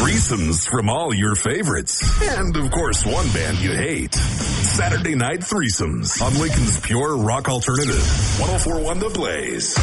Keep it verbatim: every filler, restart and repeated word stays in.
Threesomes from all your favorites. And, of course, one band you hate. Saturday Night Threesomes on Lincoln's Pure Rock Alternative. one oh four point one The Blaze.